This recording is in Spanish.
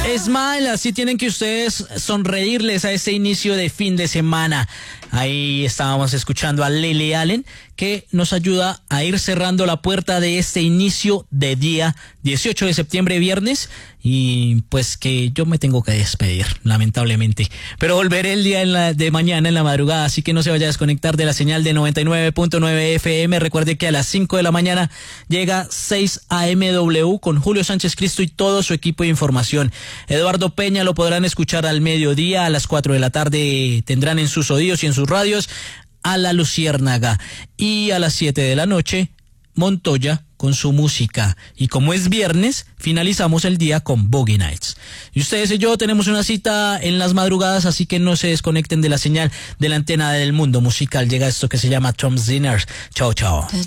Smile, así tienen que ustedes sonreírles a este inicio de fin de semana. Ahí estábamos escuchando a Lily Allen, que nos ayuda a ir cerrando la puerta de este inicio de día 18 de septiembre, viernes, y pues que yo me tengo que despedir, lamentablemente. Pero volveré el día de mañana en la madrugada, así que no se vaya a desconectar de la señal de 99.9 FM. Recuerde que a las 5 de la mañana llega 6 AMW con Julio Sánchez Cristo y todo su equipo de información. Eduardo Peña lo podrán escuchar al mediodía, a las 4 de la tarde tendrán en sus oídos y en sus radios a La Luciérnaga, y a las 7 de la noche Montoya con su música. Y como es viernes, finalizamos el día con Boogie Nights. Y ustedes y yo tenemos una cita en las madrugadas, así que no se desconecten de la señal de la antena del mundo musical. Llega esto que se llama Tom's Dinner. Chao, chao.